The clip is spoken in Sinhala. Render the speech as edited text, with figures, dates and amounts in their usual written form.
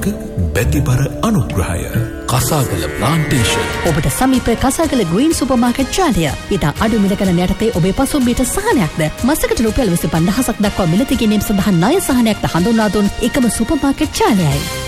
බැතිබර අනුග්‍රහය කසාගල ප්ලාන්ටේෂන් ඔබට සමීප කසාගල ග්‍රීන් සුපර්මාකට් ජාලය ඉතා අඩු මිලකන යටතේ ඔබේ පසුම්බියට සහනයක්ද මසකට රුපියල් 25,000ක් දක්වා මිලදී ගැනීම සඳහා ණය සහනයක්ද හඳුන්වා දුන් එකම සුපර්මාකට් ජාලයයි.